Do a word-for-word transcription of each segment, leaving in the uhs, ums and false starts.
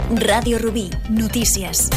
Ràdio Rubí, notícies.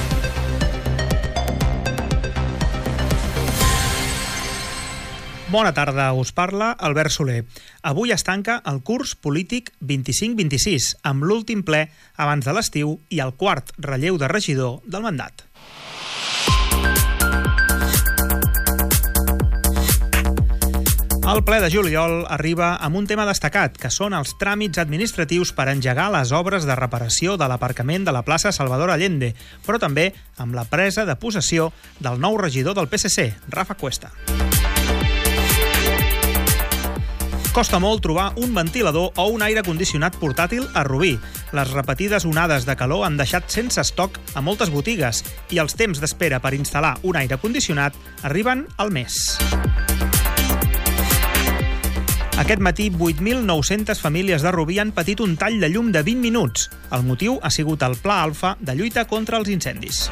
Bona tarda, us parla Albert Soler. Avui es tanca el curs polític vint-i-cinc vint-i-sis, amb l'últim ple abans de l'estiu i el quart relleu de regidor del mandat. El ple de juliol arriba amb un tema destacat, que són els tràmits administratius per engegar les obres de reparació de l'aparcament de la plaça Salvador Allende, però també amb la presa de possessió del nou regidor del P S C, Rafa Cuesta. Costa molt trobar un ventilador o un aire condicionat portàtil a Rubí. Les repetides onades de calor han deixat sense estoc a moltes botigues i els temps d'espera per instal·lar un aire condicionat arriben al mes. Aquest matí, vuit mil nou-centes famílies de Rubí han patit un tall de llum de vint minuts. El motiu ha sigut el Pla Alfa de lluita contra els incendis.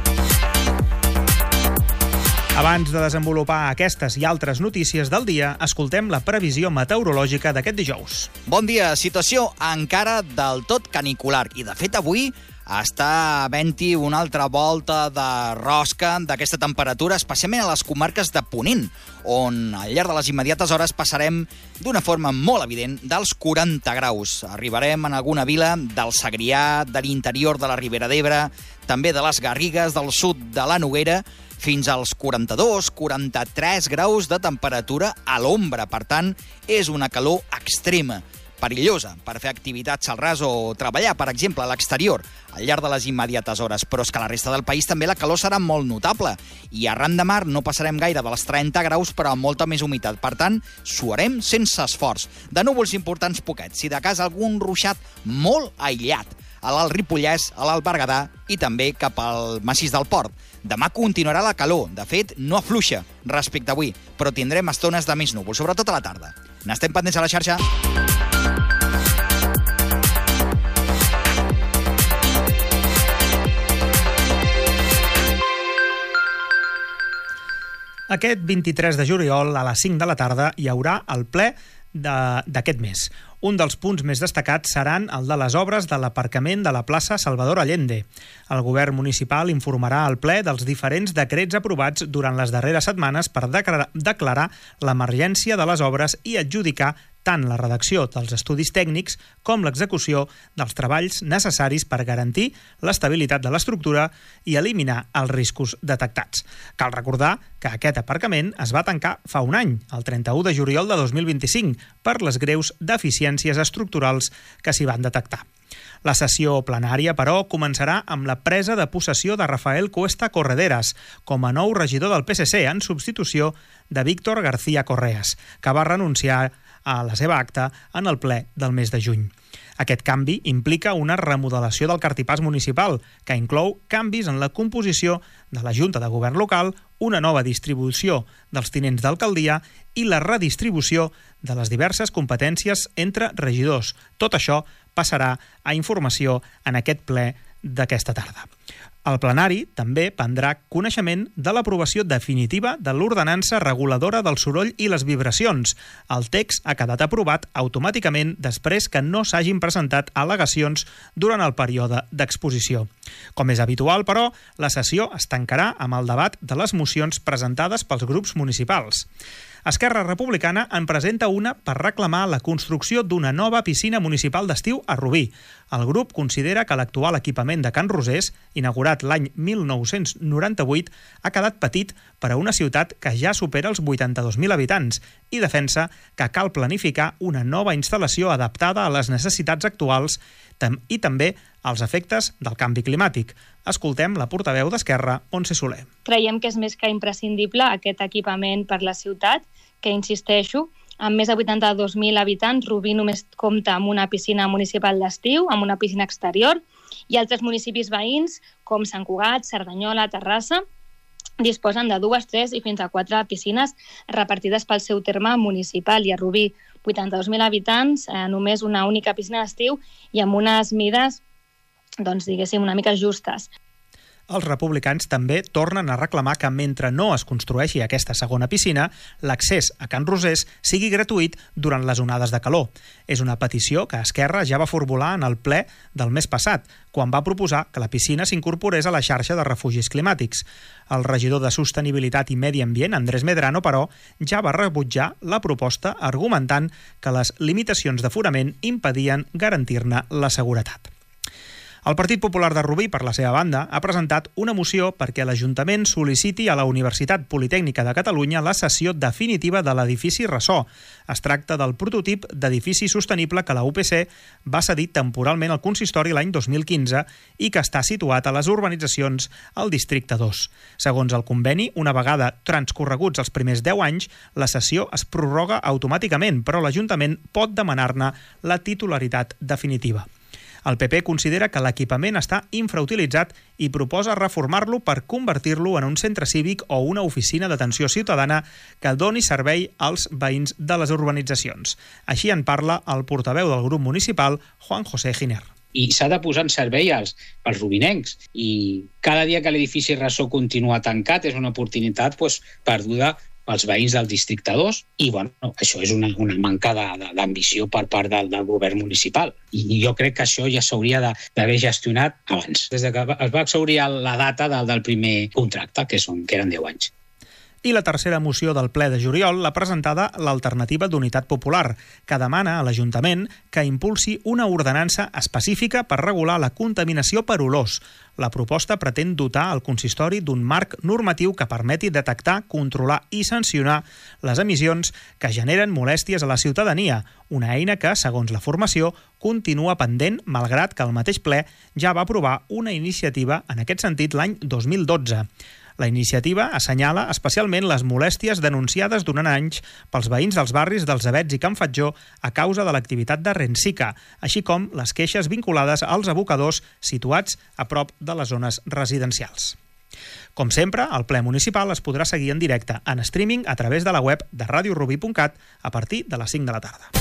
Abans de desenvolupar aquestes i altres notícies del dia, escoltem la previsió meteorològica d'aquest dijous. Bon dia. Situació encara del tot canicular. I, de fet, avui està havent-hi una altra volta de rosca d'aquesta temperatura, especialment a les comarques de Ponent, on al llarg de les immediates hores passarem d'una forma molt evident dels quaranta graus. Arribarem en alguna vila del Segrià, de l'interior de la Ribera d'Ebre, també de les Garrigues, del sud de la Noguera, fins als quaranta-dos quaranta-tres graus de temperatura a l'ombra. Per tant, és una calor extrema, perillosa per fer activitats al ras o treballar, per exemple, a l'exterior, al llarg de les immediates hores. Però és que a la resta del país també la calor serà molt notable. I arran de mar no passarem gaire dels trenta graus, però amb molta més humitat. Per tant, suarem sense esforç. De núvols importants poquets, i de cas algun ruixat molt aïllat a l'Alt Ripollès, a l'Alt Berguedà i també cap al massís del Port. Demà continuarà la calor. De fet, no afluixa respecte a avui, però tindrem estones de més núvols, sobretot a la tarda. N'estem pendents a la xarxa. Aquest vint-i-tres de juliol, a les cinc de la tarda, hi haurà el ple d'aquest mes. Un dels punts més destacats seran el de les obres de l'aparcament de la plaça Salvador Allende. El govern municipal informarà al ple dels diferents decrets aprovats durant les darreres setmanes per declarar l'emergència de les obres i adjudicar tant la redacció dels estudis tècnics com l'execució dels treballs necessaris per garantir l'estabilitat de l'estructura i eliminar els riscos detectats. Cal recordar que aquest aparcament es va tancar fa un any, el trenta-u de juliol de dos mil vint-i-cinc, per les greus deficiències estructurals que s'hi van detectar. La sessió plenària, però, començarà amb la presa de possessió de Rafael Cuesta Correderas com a nou regidor del P S C en substitució de Víctor García Correas, que va renunciar a la seva acta en el ple del mes de juny. Aquest canvi implica una remodelació del cartipàs municipal, que inclou canvis en la composició de la Junta de Govern local, una nova distribució dels tinents d'alcaldia i la redistribució de les diverses competències entre regidors. Tot això passarà a informació en aquest ple d'aquesta tarda. El plenari també prendrà coneixement de l'aprovació definitiva de l'ordenança reguladora del soroll i les vibracions. El text ha quedat aprovat automàticament després que no s'hagin presentat al·legacions durant el període d'exposició. Com és habitual, però, la sessió es tancarà amb el debat de les mocions presentades pels grups municipals. Esquerra Republicana en presenta una per reclamar la construcció d'una nova piscina municipal d'estiu a Rubí. El grup considera que l'actual equipament de Can Rosés, inaugurat l'any mil nou-cents noranta-vuit, ha quedat petit per a una ciutat que ja supera els vuitanta-dos mil habitants i defensa que cal planificar una nova instal·lació adaptada a les necessitats actuals i també als efectes del canvi climàtic. Escoltem la portaveu d'Esquerra, Montse Soler. Creiem que és més que imprescindible aquest equipament per la ciutat, que insisteixo, amb més de vuitanta-dos mil habitants, Rubí només compta amb una piscina municipal d'estiu, amb una piscina exterior, i altres municipis veïns, com Sant Cugat, Cerdanyola, Terrassa, disposen de dues, tres i fins a quatre piscines repartides pel seu terme municipal. I a Rubí, vuitanta-dos mil habitants, eh, només una única piscina d'estiu i amb unes mides, doncs, diguéssim, una mica justes. Els republicans també tornen a reclamar que mentre no es construeixi aquesta segona piscina, l'accés a Can Rosés sigui gratuït durant les onades de calor. És una petició que Esquerra ja va formular en el ple del mes passat, quan va proposar que la piscina s'incorporés a la xarxa de refugis climàtics. El regidor de Sostenibilitat i Medi Ambient, Andrés Medrano, però, ja va rebutjar la proposta argumentant que les limitacions d'aforament impedien garantir-ne la seguretat. El Partit Popular de Rubí, per la seva banda, ha presentat una moció perquè l'Ajuntament sol·liciti a la Universitat Politècnica de Catalunya la cessió definitiva de l'edifici Ressò. Es tracta del prototip d'edifici sostenible que la U P C va cedir temporalment al consistori l'any dos mil quinze i que està situat a les urbanitzacions al districte dos. Segons el conveni, una vegada transcorreguts els primers deu anys, la cessió es prorroga automàticament, però l'Ajuntament pot demanar-ne la titularitat definitiva. El P P considera que l'equipament està infrautilitzat i proposa reformar-lo per convertir-lo en un centre cívic o una oficina d'atenció ciutadana que doni servei als veïns de les urbanitzacions. Així en parla el portaveu del grup municipal, Juan José Giner. I s'ha de posar en servei als, als rubinencs. I cada dia que l'edifici Ressò continua tancat és una oportunitat pues, perduda els veïns del districte dos i bueno, això és una, una manca d'ambició per part del, del govern municipal i jo crec que això ja s'hauria d'haver gestionat abans, des que es va exhaurir la data del, del primer contracte, que, són, que eren deu anys. I la tercera moció del ple de juliol l'ha presentada l'Alternativa d'Unitat Popular, que demana a l'Ajuntament que impulsi una ordenança específica per regular la contaminació per olors. La proposta pretén dotar el consistori d'un marc normatiu que permeti detectar, controlar i sancionar les emissions que generen molèsties a la ciutadania, una eina que, segons la formació, continua pendent, malgrat que el mateix ple ja va aprovar una iniciativa en aquest sentit l'any dos mil dotze. La iniciativa assenyala especialment les molèsties denunciades durant anys pels veïns dels barris dels Avets i Can Fatjó a causa de l'activitat de Rensica, així com les queixes vinculades als abocadors situats a prop de les zones residencials. Com sempre, el ple municipal es podrà seguir en directe en streaming a través de la web de radio rubí punt cat a partir de les cinc de la tarda.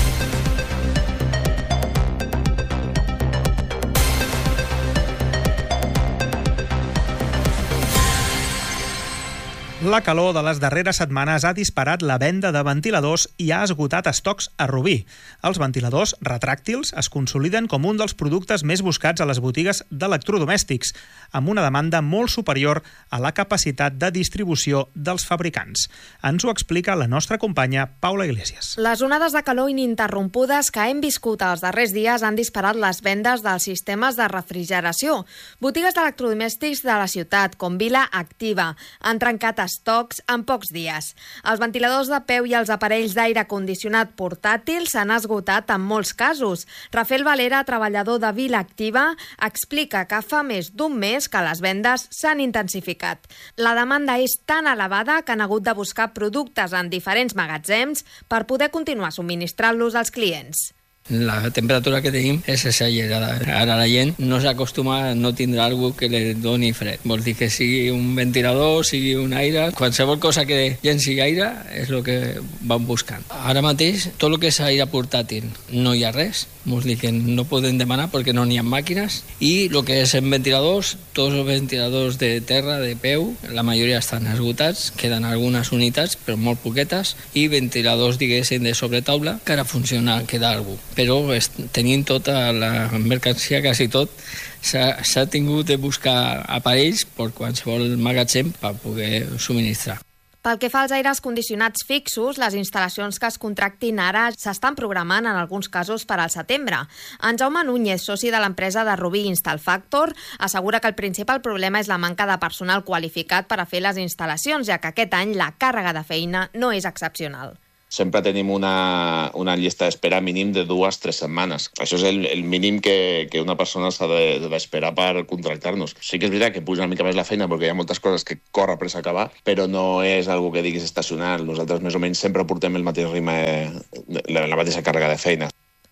La calor de les darreres setmanes ha disparat la venda de ventiladors i ha esgotat estocs a Rubí. Els ventiladors retràctils es consoliden com un dels productes més buscats a les botigues d'electrodomèstics, amb una demanda molt superior a la capacitat de distribució dels fabricants. Ens ho explica la nostra companya Paula Iglesias. Les onades de calor ininterrompudes que hem viscut els darrers dies han disparat les vendes dels sistemes de refrigeració. Botigues d'electrodomèstics de la ciutat, com Vila Activa, han trencat estocs en pocs dies. Els ventiladors de peu i els aparells d'aire condicionat portàtils s'han esgotat en molts casos. Rafael Valera, treballador de Vila Activa, explica que fa més d'un mes que les vendes s'han intensificat. La demanda és tan elevada que han hagut de buscar productes en diferents magatzems per poder continuar subministrant-los als clients. La temperatura que tenim és exagerada. Ara la gent no s'acostuma a no tindre alguna que li doni fred. Vol dir que sigui un ventilador, sigui un aire, qualsevol cosa que llenci aire és el que van buscant. Ara mateix, tot el que és aire portàtil no hi ha res. Vol dir que no podem demanar perquè no n'hi ha màquines. I el que és en ventiladors, tots els ventiladors de terra, de peu, la majoria estan esgotats, queden algunes unitats, però molt poquetes, i ventiladors, diguéssim, de sobretaula, que ara funciona, queda algú. Però tenint tota la mercancia, quasi tot, s'ha tingut de buscar aparells per qualsevol magatzem per poder subministrar. Pel que fa als aires condicionats fixos, les instal·lacions que es contractin ara s'estan programant en alguns casos per al setembre. En Jaume Núñez, soci de l'empresa de Rubí Installfactor, assegura que el principal problema és la manca de personal qualificat per a fer les instal·lacions, ja que aquest any la càrrega de feina no és excepcional. Sempre tenim una, una llista d'espera mínim de dues o tres setmanes. Això és el, el mínim que, que una persona s'ha d'esperar de, per contractar-nos. Sí que és veritat que puja una mica més la feina perquè hi ha moltes coses que corre pressa a acabar, però no és algo que diguis estacional. Nosaltres més o menys sempre portem el mateix ritme, la, la mateixa càrrega de feina.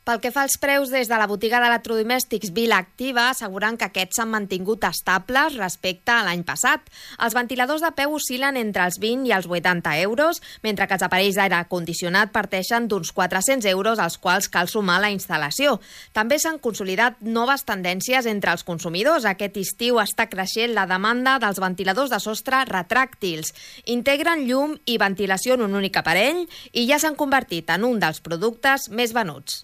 Pel que fa als preus, des de la botiga d'electrodomèstics Vila Activa asseguren que aquests s'han mantingut estables respecte a l'any passat. Els ventiladors de peu oscil·len entre els vint i els vuitanta euros, mentre que els aparells d'aire condicionat parteixen d'uns quatre-cents euros, als quals cal sumar la instal·lació. També s'han consolidat noves tendències entre els consumidors. Aquest estiu està creixent la demanda dels ventiladors de sostre retràctils. Integren llum i ventilació en un únic aparell i ja s'han convertit en un dels productes més venuts.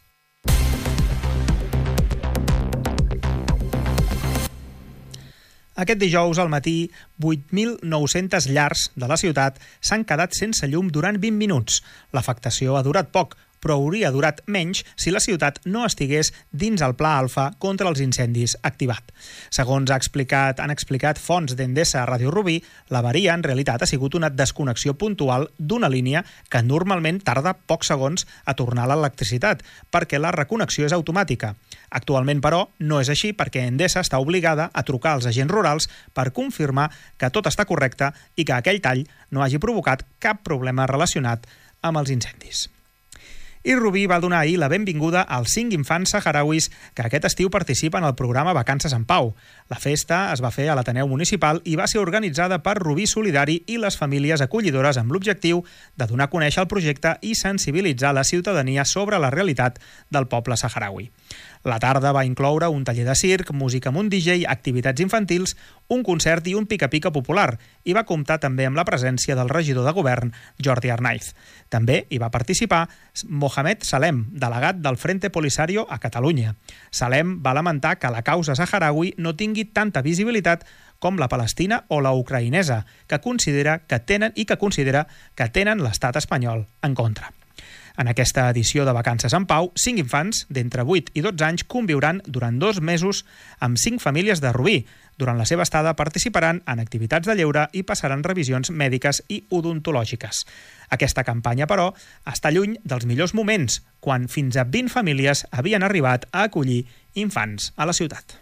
Aquest dijous al matí, vuit mil nou-centes llars de la ciutat s'han quedat sense llum durant vint minuts. L'afectació ha durat poc, però hauria durat menys si la ciutat no estigués dins el Pla Alfa contra els incendis activat. Segons ha explicat, han explicat fonts d'Endesa a Ràdio Rubí, l'avaria en realitat ha sigut una desconnexió puntual d'una línia que normalment tarda pocs segons a tornar l'electricitat, perquè la reconnexió és automàtica. Actualment, però, no és així perquè Endesa està obligada a trucar als agents rurals per confirmar que tot està correcte i que aquell tall no hagi provocat cap problema relacionat amb els incendis. I Rubí va donar ahir la benvinguda als cinc infants saharauis que aquest estiu participen al programa Vacances en Pau. La festa es va fer a l'Ateneu Municipal i va ser organitzada per Rubí Solidari i les famílies acollidores amb l'objectiu de donar a conèixer el projecte i sensibilitzar la ciutadania sobre la realitat del poble saharaui. La tarda va incloure un taller de circ, música amb un D J, activitats infantils, un concert i un pica-pica popular, i va comptar també amb la presència del regidor de govern, Jordi Arnaiz. També hi va participar Mohamed Salem, delegat del Frente Polisario a Catalunya. Salem va lamentar que la causa saharaui no tingui tanta visibilitat com la palestina o la ucraïnesa, que considera que tenen i que considera que tenen l'estat espanyol en contra. En aquesta edició de Vacances en Pau, cinc infants d'entre vuit i dotze anys conviuran durant dos mesos amb cinc famílies de Rubí. Durant la seva estada participaran en activitats de lleure i passaran revisions mèdiques i odontològiques. Aquesta campanya, però, està lluny dels millors moments, quan fins a vint famílies havien arribat a acollir infants a la ciutat.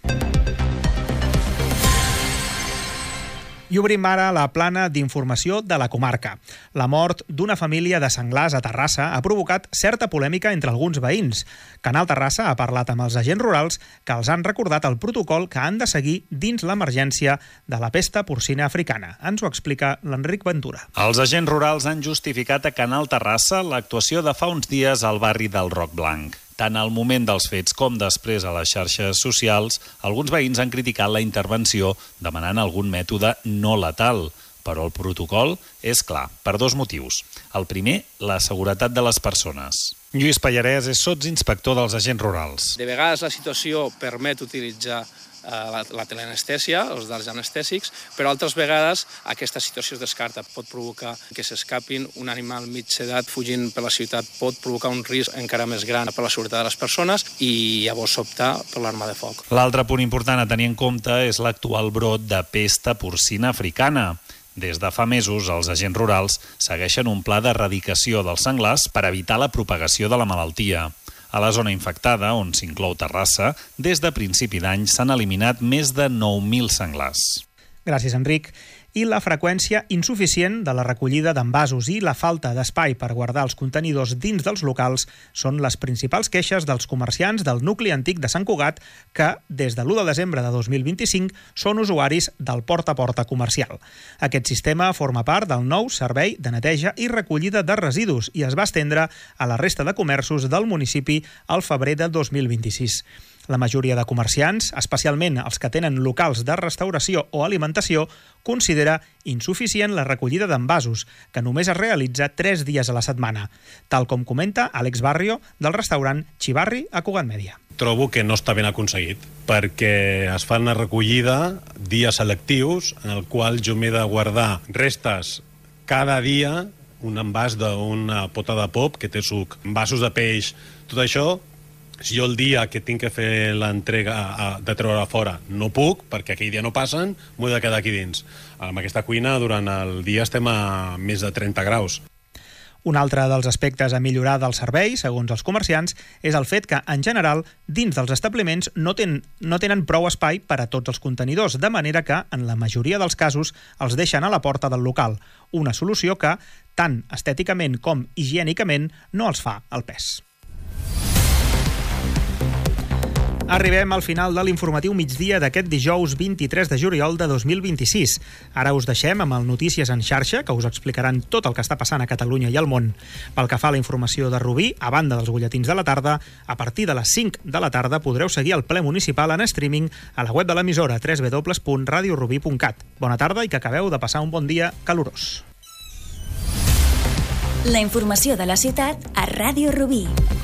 I obrim ara la plana d'informació de la comarca. La mort d'una família de senglars a Terrassa ha provocat certa polèmica entre alguns veïns. Canal Terrassa ha parlat amb els agents rurals que els han recordat el protocol que han de seguir dins l'emergència de la pesta porcina africana. Ens ho explica l'Enric Ventura. Els agents rurals han justificat a Canal Terrassa l'actuació de fa uns dies al barri del Roc Blanc. Tant al moment dels fets com després a les xarxes socials, alguns veïns han criticat la intervenció demanant algun mètode no letal. Però el protocol és clar, per dos motius. El primer, la seguretat de les persones. Lluís Pallarès és sotsinspector dels agents rurals. De vegades la situació permet utilitzar la, la teleanestèsia, els dels anestèsics, però altres vegades aquesta situació es descarta. Pot provocar que s'escapin un animal mig sedat fugint per la ciutat, pot provocar un risc encara més gran per la seguretat de les persones i llavors optar per l'arma de foc. L'altre punt important a tenir en compte és l'actual brot de pesta porcina africana. Des de fa mesos, els agents rurals segueixen un pla d'erradicació dels senglars per evitar la propagació de la malaltia. A la zona infectada, on s'inclou Terrassa, des de principi d'any s'han eliminat més de nou mil senglars. Gràcies, Enric. I la freqüència insuficient de la recollida d'envasos i la falta d'espai per guardar els contenidors dins dels locals són les principals queixes dels comerciants del nucli antic de Sant Cugat que, des de l'u de desembre de dos mil vint-i-cinc, són usuaris del porta a porta comercial. Aquest sistema forma part del nou servei de neteja i recollida de residus i es va estendre a la resta de comerços del municipi al febrer de dos mil vint-i-sis. La majoria de comerciants, especialment els que tenen locals de restauració o alimentació, considera insuficient la recollida d'envasos, que només es realitza tres dies a la setmana, tal com comenta Àlex Barrio, del restaurant Chivarri a Cugat Mèdia. Trobo que no està ben aconseguit, perquè es fa una recollida, dies selectius, en el qual jo m'he de guardar restes cada dia, un envàs d'una pota de pop que té suc, envasos de peix, tot això. Si jo el dia que tinc que fer l'entrega de treure fora no puc, perquè aquell dia no passen, m'ho he de quedar aquí dins. Amb aquesta cuina, durant el dia estem a més de trenta graus. Un altre dels aspectes a millorar del servei, segons els comerciants, és el fet que, en general, dins dels establiments no, ten, no tenen prou espai per a tots els contenidors, de manera que, en la majoria dels casos, els deixen a la porta del local. Una solució que, tant estèticament com higiènicament, no els fa el pes. Arribem al final de l'informatiu migdia d'aquest dijous vint-i-tres de juliol de dos mil vint-i-sis. Ara us deixem amb el Notícies en xarxa, que us explicaran tot el que està passant a Catalunya i al món. Pel que fa a la informació de Rubí, a banda dels butlletins de la tarda, a partir de les cinc de la tarda podreu seguir el ple municipal en streaming a la web de l'emissora w w w punt radio rubí punt cat. Bona tarda i que acabeu de passar un bon dia calorós. La informació de la ciutat a Ràdio Rubí.